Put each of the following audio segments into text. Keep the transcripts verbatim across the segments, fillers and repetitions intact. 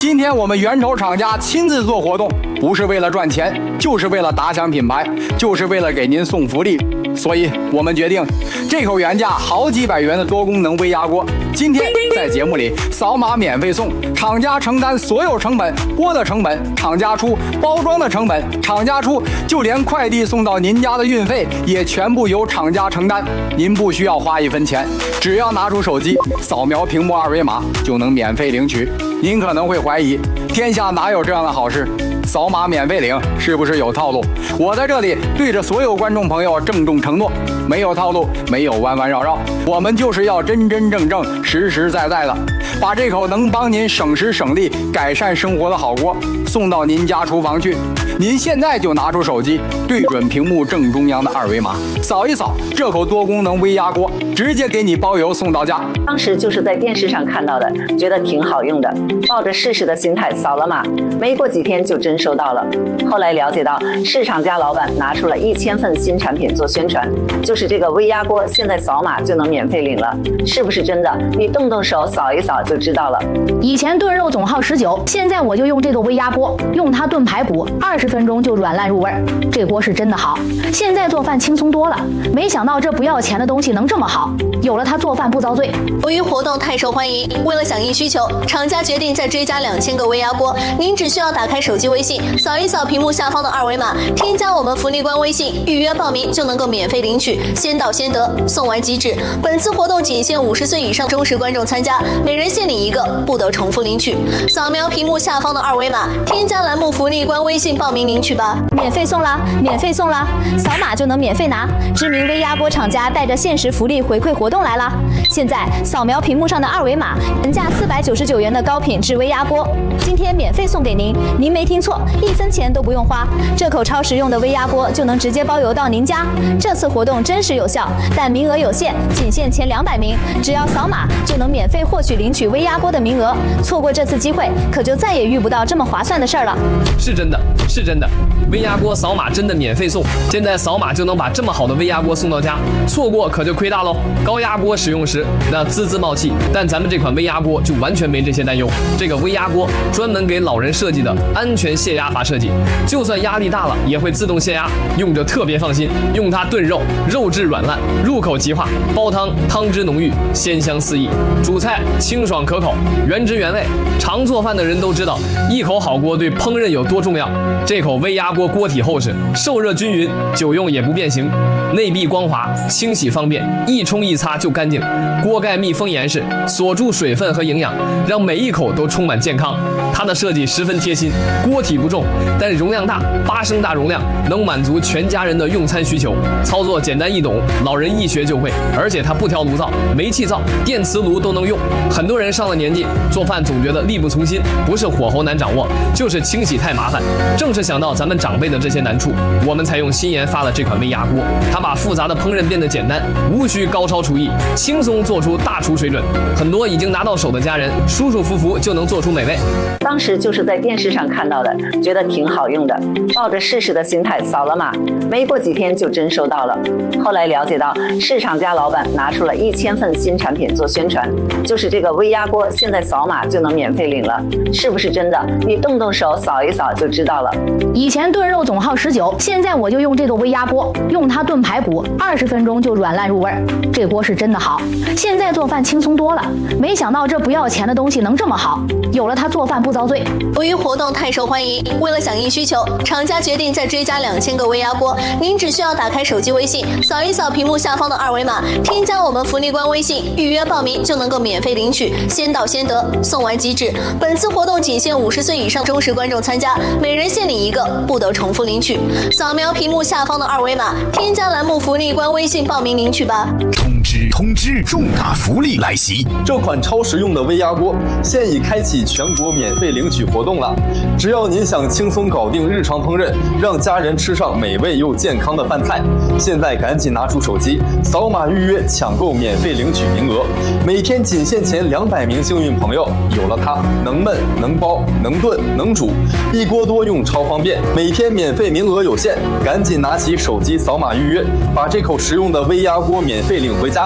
今天我们元筹厂家亲自做活动，不是为了赚钱，就是为了打响品牌，就是为了给您送福利。所以我们决定，这口原价好几百元的多功能微压锅，今天在节目里扫码免费送，厂家承担所有成本，锅的成本厂家出，包装的成本厂家出，就连快递送到您家的运费也全部由厂家承担。您不需要花一分钱，只要拿出手机扫描屏幕二维码就能免费领取。您可能会怀疑，天下哪有这样的好事？扫码免费领是不是有套路？我在这里对着所有观众朋友郑重承诺，没有套路，没有弯弯绕绕，我们就是要真真正正、实实在在的把这口能帮您省时省力、改善生活的好锅送到您家厨房去。您现在就拿出手机，对准屏幕正中央的二维码，扫一扫这口多功能微压锅，直接给你包邮送到家。 当时就是在电视上看到的，觉得挺好用的，抱着试试的心态扫了码，没过几天就真收到了。后来了解到，市厂家老板拿出了一千份新产品做宣传，就是这个微压锅，现在扫码就能免费领了，是不是真的？你动动手扫一扫就知道了。 以前炖肉总耗十九，现在我就用这个微压锅，用它炖排骨，二十分钟就软烂入味儿。这锅是真的好，现在做饭轻松多了。没想到这不要钱的东西能这么好，有了它做饭不遭罪。 由于活动太受欢迎，为了响应需求，厂家决定再追加两千个微压锅。您只需要打开手机微信，扫一扫屏幕下方的二维码，添加我们福利官微信，预约报名就能够免费领取，先到先得，送完即止。本次活动仅限五十岁以上忠实观众参加，每人限领一个，不得重复领取。扫描屏幕下方的二维码，添加栏目福利官微信报名领取吧。 免费送啦，免费送啦，扫码就能免费拿。知名微压锅厂家带着限时福利回馈活动来啦！现在扫描屏幕上的二维码，原价四百九十九元的高品质微压锅，今天免费送给您。您没听错，一分钱都不用花，这口超实用的微压锅就能直接包邮到您家。这次活动真实有效，但名额有限，仅限前两百名，只要扫码就能免费获取领取微压锅的名额。错过这次机会，可就再也遇不到这么划算的事儿了。 是真的，是真的，微压锅扫码真的免费送，现在扫码就能把这么好的微压锅送到家，错过可就亏大喽。高压锅使用时那滋滋冒气，但咱们这款微压锅就完全没这些担忧。这个微压锅专门给老人设计的安全泄压阀设计，就算压力大了也会自动泄压，用着特别放心。用它炖肉，肉质软烂，入口即化；煲汤，汤汁浓郁，鲜香四溢；煮菜清爽可口，原汁原味。常做饭的人都知道，一口好锅对烹饪有多重要。这口微压锅锅体厚实，受热均匀，久用也不变形，内壁光滑，清洗方便，一冲一擦就干净。锅盖密封严实，锁住水分和营养，让每一口都充满健康。它的设计十分贴心，锅体不重，但容量大，八升大容量，能满足全家人的用餐需求。操作简单易懂，老人一学就会。而且它不挑炉灶，煤气灶、电磁炉都能用。很多人上了年纪，做饭总觉得力不从心，不是火候难掌握，就是清洗太麻烦。正是想到咱们长辈的这些难处，我们才用新研发了这款微压锅。它把复杂的烹饪变得简单，无需高超厨艺，轻松做出大厨水准。很多已经拿到手的家人，舒舒服服就能做出美味。 当时就是在电视上看到的，觉得挺好用的，抱着试试的心态扫了码，没过几天就真收到了。后来了解到，市厂家老板拿出了一千份新产品做宣传，就是这个微压锅，现在扫码就能免费领了，是不是真的？你动动手扫一扫就知道了。 以前炖肉总耗十九，现在我就用这个微压锅，用它炖排骨，二十分钟就软烂入味儿。这锅是真的好，现在做饭轻松多了。没想到这不要钱的东西能这么好，有了它做饭不遭罪。 由于活动太受欢迎，为了响应需求，厂家决定再追加两千个微压锅。您只需要打开手机微信，扫一扫屏幕下方的二维码，添加我们福利官微信，预约报名就能够免费领取，先到先得，送完即止。本次活动仅限五十岁以上忠实观众参加，每人限领一个，不得重复领取。扫描屏幕下方的二维码，添加栏目福利官微信报名领取吧。 通知通知，重大福利来袭！ 这款超实用的微压锅现已开启全国免费领取活动了。只要您想轻松搞定日常烹饪，让家人吃上美味又健康的饭菜，现在赶紧拿出手机，扫码预约抢购免费领取名额。每天仅限前两百名幸运朋友，有了它，能焖能包能炖能煮，一锅多用超方便。每天免费名额有限，赶紧拿起手机扫码预约，把这口实用的微压锅免费领回家。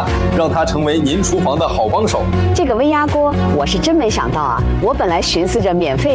让它成为您厨房的好帮手。 这个微压锅我是真没想到啊！我本来寻思着免费